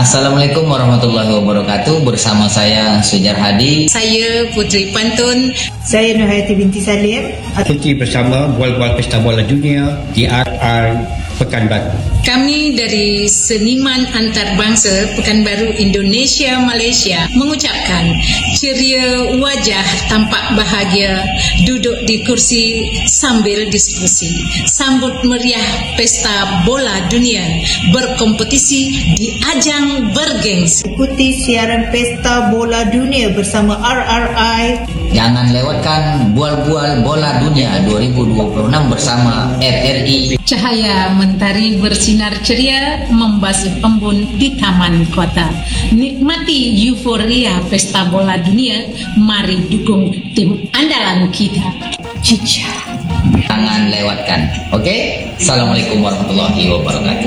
Assalamualaikum warahmatullahi wabarakatuh. Bersama saya Sujar Hadi. Saya Putri Pantun. Saya Nurhayati binti Salim. Ikuti bersama Bual-Bual Pesta Bola Dunia di RR Pekanbaru. Kami dari Seniman Antarabangsa Pekanbaru Indonesia Malaysia mengucapkan ceria wajah tampak bahagia duduk di kursi sambil diskusi. Sambut meriah Pesta Bola Dunia berkompetisi di ajang bergengsi. Ikuti siaran Pesta Bola Dunia bersama RRI. Jangan lewatkan Bual-Bual Bola Dunia 2026 bersama RRI. Cahaya mentari bersinar ceria membasuh embun di taman kota. Nikmati euforia Pesta Bola Dunia. Mari dukung tim andalan kita. Cica. Jangan lewatkan. Oke? Assalamualaikum warahmatullahi wabarakatuh.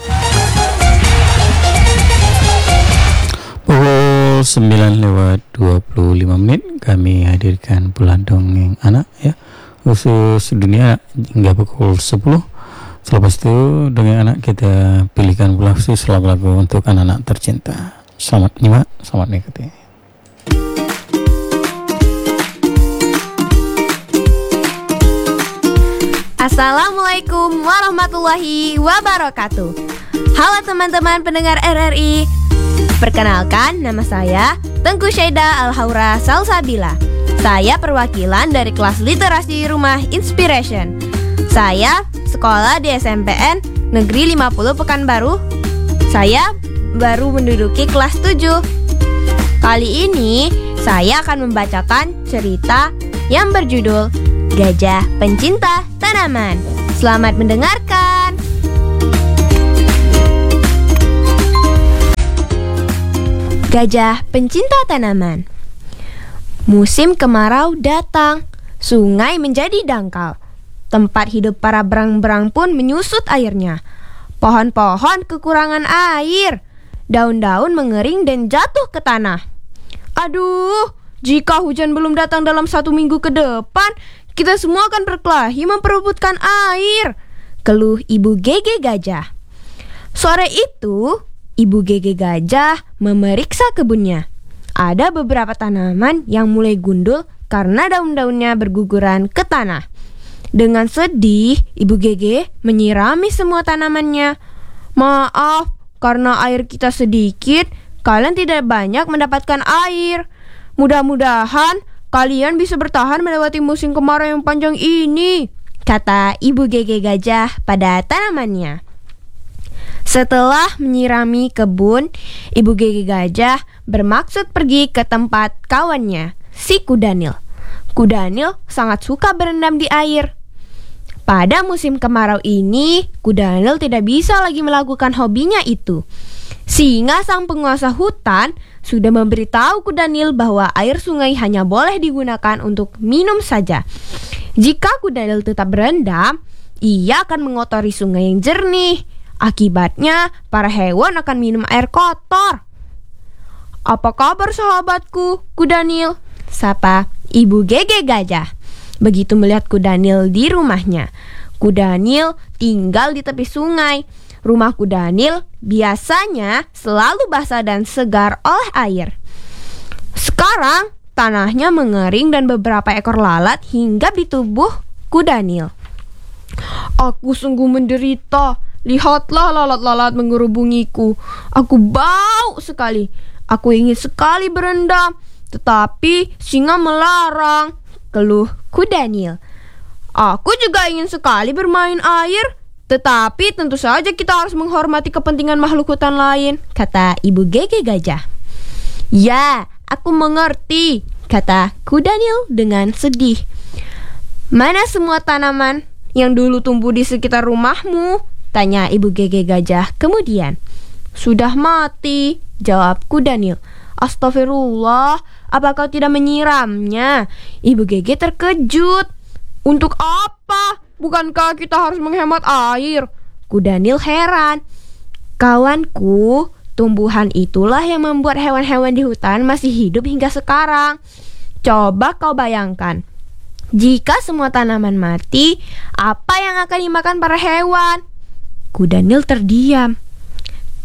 Pukul 9:25 kami hadirkan Bulan Dongeng Anak ya, khusus dunia hingga pukul 10. Selepas itu Dongeng Anak kita pilihkan pula khusus lagu-lagu untuk anak-anak tercinta. Selamat nyimak, selamat mengikuti. Assalamualaikum warahmatullahi wabarakatuh. Halo teman-teman pendengar RRI. Perkenalkan, nama saya Tengku Syaida Al-Haura Salsabila. Saya perwakilan dari kelas literasi Rumah Inspiration. Saya sekolah di SMPN Negeri 50 Pekanbaru. Saya baru menduduki kelas 7. Kali ini saya akan membacakan cerita yang berjudul Gajah Pencinta Tanaman. Selamat mendengarkan. Gajah Pencinta Tanaman. Musim kemarau datang, sungai menjadi dangkal. Tempat hidup para berang-berang pun menyusut airnya. Pohon-pohon kekurangan air. Daun-daun mengering dan jatuh ke tanah. Aduh, jika hujan belum datang dalam 1 minggu ke depan, kita semua akan berkelahi memperebutkan air, keluh Ibu Gege Gajah. Sore itu, Ibu Gege Gajah memeriksa kebunnya. Ada beberapa tanaman yang mulai gundul karena daun-daunnya berguguran ke tanah. Dengan sedih, Ibu Gege menyirami semua tanamannya. Maaf, karena air kita sedikit, kalian tidak banyak mendapatkan air. Mudah-mudahan kalian bisa bertahan melewati musim kemarau yang panjang ini, kata Ibu Gege Gajah pada tanamannya. Setelah menyirami kebun, Ibu Gege Gajah bermaksud pergi ke tempat kawannya, si Kudanil. Kudanil sangat suka berendam di air. Pada musim kemarau ini, Kudanil tidak bisa lagi melakukan hobinya itu. Sehingga sang penguasa hutan sudah memberitahu Kudanil bahwa air sungai hanya boleh digunakan untuk minum saja. Jika Kudanil tetap berendam, ia akan mengotori sungai yang jernih. Akibatnya, para hewan akan minum air kotor. Apa kabar sahabatku, Kudanil? Sapa Ibu Gege Gajah. Begitu melihat Kudanil di rumahnya. Kudanil tinggal di tepi sungai. Rumah Kudanil biasanya selalu basah dan segar oleh air. Sekarang tanahnya mengering dan beberapa ekor lalat hinggap di tubuh Kudanil. Aku sungguh menderita. Lihatlah lalat-lalat mengerubungiku. Aku bau sekali. Aku ingin sekali berendam, tetapi singa melarang, keluh Kudanil. Aku juga ingin sekali bermain air, tetapi tentu saja kita harus menghormati kepentingan makhluk hutan lain, kata Ibu Gege Gajah. Ya, aku mengerti, kata Kudanil dengan sedih. Mana semua tanaman yang dulu tumbuh di sekitar rumahmu? Tanya Ibu Gege Gajah kemudian. Sudah mati, jawab Kudanil. Astagfirullah, apa kau tidak menyiramnya? Ibu Gege terkejut. Untuk apa? Bukankah kita harus menghemat air? Kudanil heran. Kawanku, tumbuhan itulah yang membuat hewan-hewan di hutan masih hidup hingga sekarang. Coba kau bayangkan, jika semua tanaman mati, apa yang akan dimakan para hewan? Kudanil terdiam.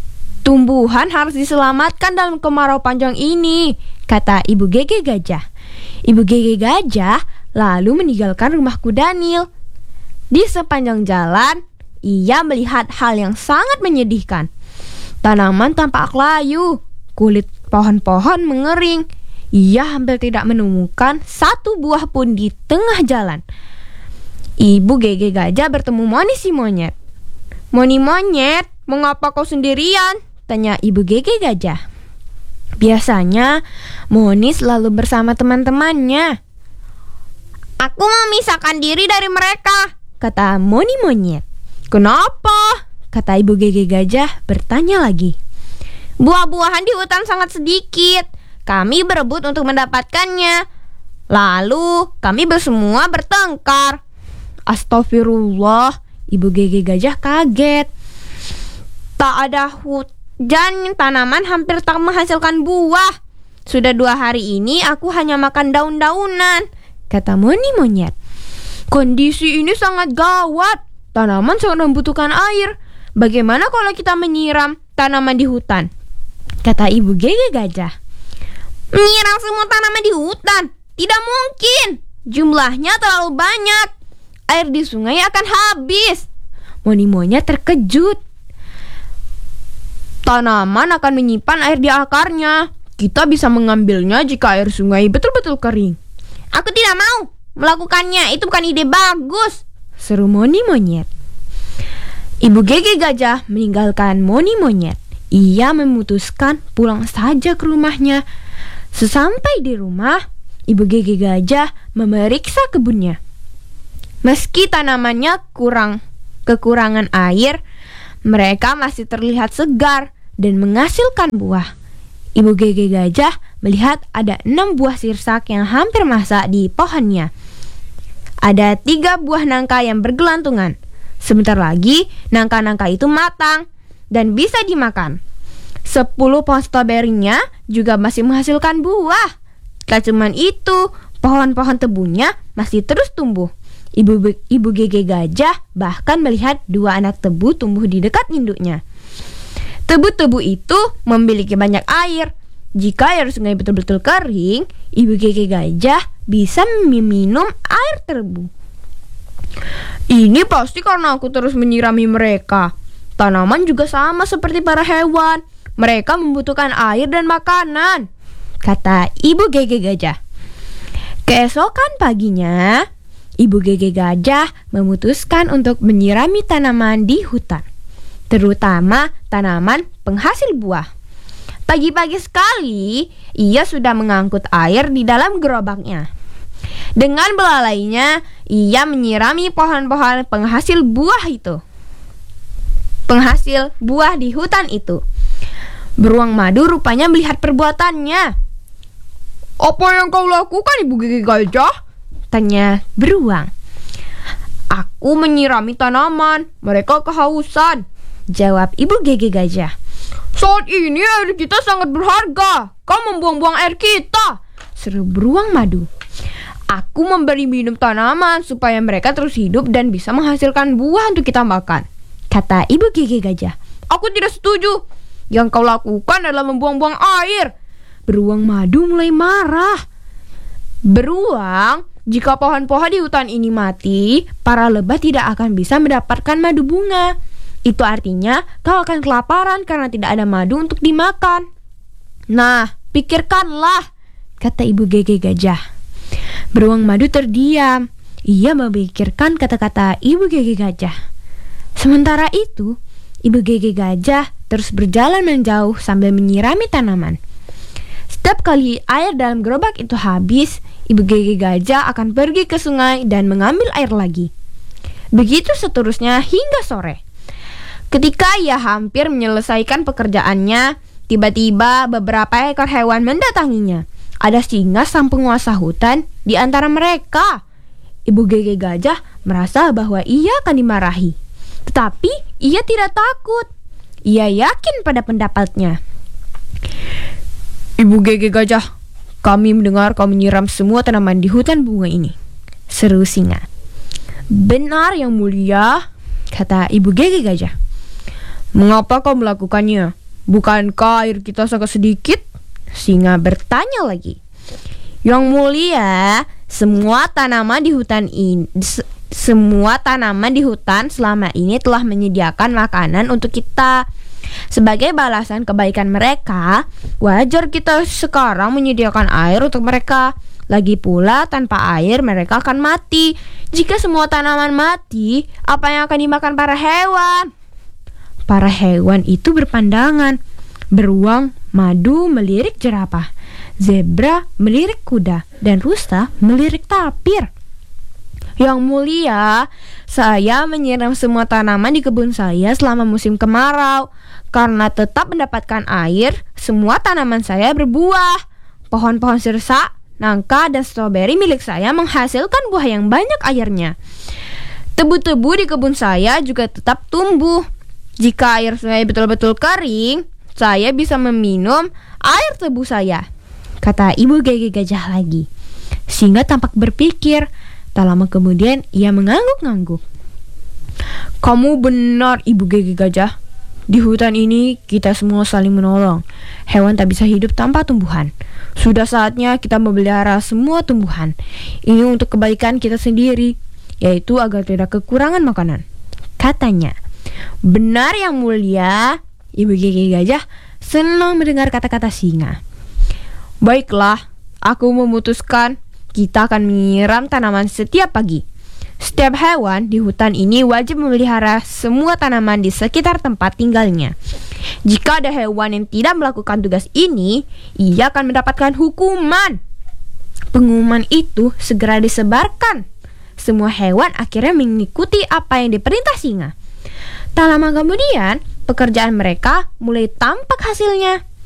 Tumbuhan harus diselamatkan dalam kemarau panjang ini, kata Ibu Gege Gajah. Ibu Gege Gajah lalu meninggalkan rumahku Daniel. Di sepanjang jalan, ia melihat hal yang sangat menyedihkan. Tanaman tampak layu, kulit pohon-pohon mengering. Ia hampir tidak menemukan satu buah pun di tengah jalan. Ibu Gege Gajah bertemu Moni si monyet. "Moni monyet, mengapa kau sendirian?" tanya Ibu Gege Gajah. Biasanya Moni selalu bersama teman-temannya. "Aku memisahkan diri dari mereka," kata Moni monyet. "Kenapa?" kata Ibu Gege Gajah bertanya lagi. "Buah-buahan di hutan sangat sedikit. Kami berebut untuk mendapatkannya. Lalu kami semua bertengkar." Astagfirullah, Ibu Gege Gajah kaget. Tak ada hujan, tanaman hampir tak menghasilkan buah. Sudah 2 hari ini aku hanya makan daun-daunan, kata Moni monyet. Kondisi ini sangat gawat. Tanaman sangat membutuhkan air. Bagaimana kalau kita menyiram tanaman di hutan? Kata Ibu Gege Gajah. Menyiram semua tanaman di hutan? Tidak mungkin. Jumlahnya terlalu banyak. Air di sungai akan habis. Moni monyet terkejut. Tanaman akan menyimpan air di akarnya. Kita bisa mengambilnya jika air sungai betul-betul kering. Aku tidak mau melakukannya. Itu bukan ide bagus, seru Moni monyet. Ibu Gege Gajah meninggalkan Moni monyet. Ia memutuskan pulang saja ke rumahnya. Sesampai di rumah, Ibu Gege Gajah memeriksa kebunnya. Meski tanamannya kekurangan air, mereka masih terlihat segar dan menghasilkan buah. Ibu Gege Gajah melihat ada 6 buah sirsak yang hampir masak di pohonnya. Ada 3 buah nangka yang bergelantungan. Sebentar lagi nangka-nangka itu matang dan bisa dimakan. 10 pohon stroberinya juga masih menghasilkan buah. Tak cuman itu, pohon-pohon tebunya masih terus tumbuh. Ibu Gege Gajah bahkan melihat 2 anak tebu tumbuh di dekat induknya. Tebu-tebu itu memiliki banyak air. Jika air sungai betul-betul kering, Ibu Gege Gajah bisa meminum air tebu. Ini pasti karena aku terus menyirami mereka. Tanaman juga sama seperti para hewan. Mereka membutuhkan air dan makanan, kata Ibu Gege Gajah. Keesokan paginya, Ibu Gege Gajah memutuskan untuk menyirami tanaman di hutan, terutama tanaman penghasil buah. Pagi-pagi sekali, ia sudah mengangkut air di dalam gerobaknya. Dengan belalainya, ia menyirami pohon-pohon penghasil buah di hutan itu. Beruang madu rupanya melihat perbuatannya. Apa yang kau lakukan, Ibu Gege Gajah? Tanya beruang. Aku menyirami tanaman, mereka kehausan, jawab Ibu Gege Gajah. Saat ini air kita sangat berharga. Kau membuang-buang air kita, seru beruang madu. Aku memberi minum tanaman supaya mereka terus hidup dan bisa menghasilkan buah untuk kita makan, kata Ibu Gege Gajah. Aku tidak setuju. Yang kau lakukan adalah membuang-buang air. Beruang madu mulai marah. Beruang, jika pohon-pohon di hutan ini mati, para lebah tidak akan bisa mendapatkan madu bunga. Itu artinya kau akan kelaparan karena tidak ada madu untuk dimakan. Nah, pikirkanlah, kata Ibu Gege Gajah. Beruang madu terdiam. Ia memikirkan kata-kata Ibu Gege Gajah. Sementara itu, Ibu Gege Gajah terus berjalan menjauh sambil menyirami tanaman. Setiap kali air dalam gerobak itu habis, Ibu Gege Gajah akan pergi ke sungai dan mengambil air lagi. Begitu seterusnya hingga sore. Ketika ia hampir menyelesaikan pekerjaannya, tiba-tiba beberapa ekor hewan mendatanginya. Ada singa sang penguasa hutan di antara mereka. Ibu Gege Gajah merasa bahwa ia akan dimarahi. Tetapi ia tidak takut. Ia yakin pada pendapatnya. Ibu Gege Gajah, kami mendengar kau menyiram semua tanaman di hutan bunga ini, seru singa. Benar yang mulia, kata Ibu Gege Gajah. Mengapa kau melakukannya? Bukankah air kita sangat sedikit? Singa bertanya lagi. Yang mulia, semua tanaman di hutan selama ini telah menyediakan makanan untuk kita. Sebagai balasan kebaikan mereka, wajar kita sekarang menyediakan air untuk mereka. Lagi pula, tanpa air mereka akan mati. Jika semua tanaman mati, apa yang akan dimakan para hewan? Para hewan itu berpandangan. Beruang madu melirik jerapah, zebra melirik kuda, dan rusa melirik tapir. Yang mulia, saya menyiram semua tanaman di kebun saya selama musim kemarau. Karena tetap mendapatkan air, semua tanaman saya berbuah. Pohon-pohon sirsa, nangka, dan stroberi milik saya menghasilkan buah yang banyak airnya. Tebu-tebu di kebun saya juga tetap tumbuh. Jika air sungai betul-betul kering, saya bisa meminum air tebu saya, kata Ibu Gege Gajah lagi. Singa tampak berpikir. Tak lama kemudian ia mengangguk-ngangguk. Kamu benar, Ibu Gege Gajah. Di hutan ini kita semua saling menolong. Hewan tak bisa hidup tanpa tumbuhan. Sudah saatnya kita memelihara semua tumbuhan. Ini untuk kebaikan kita sendiri, yaitu agar tidak kekurangan makanan, katanya. Benar yang mulia. Ibu Gege Gajah senang mendengar kata-kata singa. Baiklah, aku memutuskan kita akan menyiram tanaman setiap pagi. Setiap hewan di hutan ini wajib memelihara semua tanaman di sekitar tempat tinggalnya. Jika ada hewan yang tidak melakukan tugas ini, ia akan mendapatkan hukuman. Pengumuman itu segera disebarkan. Semua hewan akhirnya mengikuti apa yang diperintah singa. Tak lama kemudian, pekerjaan mereka mulai tampak hasilnya.